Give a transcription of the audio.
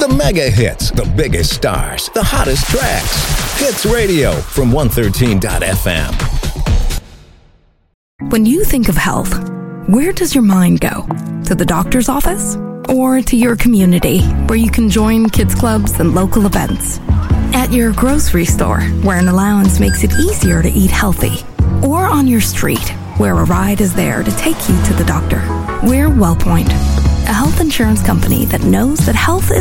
The mega hits, the biggest stars, the hottest tracks. Hits Radio from 113.fm. When you think of health, where does your mind go? To the doctor's office? Or to your community, where you can join kids clubs and local events? At your grocery store, where an allowance makes it easier to eat healthy? Or on your street, where a ride is there to take you to the doctor? We're WellPoint, a health insurance company that knows that health is